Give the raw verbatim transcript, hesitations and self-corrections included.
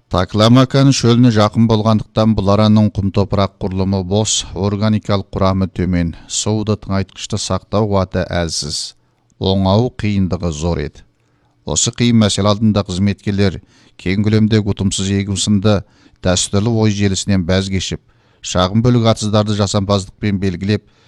Такламакан шөліне жақын болғандықтан бұл араның құм топырақ құрылымы бос, органикалық құрамы төмен, суды тыңайтқышты сақтау қуаты әлсіз, оңау қиындығы зор еді. Осы қиын мәселе алдында қызметкерлер кең көлемдегі ұтымсыз егу сынды дәстүрлі ой желісінен бәз кешіп, шағын бөлік атсыздарды жасампаздықпен белгілеп,